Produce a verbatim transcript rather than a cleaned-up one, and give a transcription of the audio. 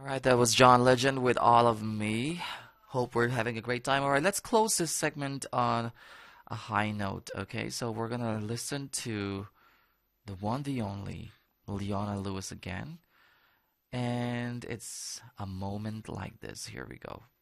All right, that was John Legend with All of Me. Hope we're having a great time. All right, let's close this segment on a high note. Okay, so we're gonna listen to the one, the only Leona Lewis again, and it's A Moment Like This. Here we go.